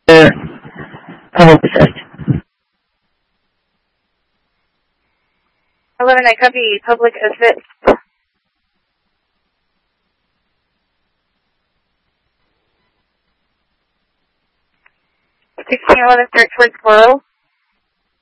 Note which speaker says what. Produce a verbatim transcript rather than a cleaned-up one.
Speaker 1: public assist.
Speaker 2: eleven, I copy public assist. sixteen eleven, start towards Coral.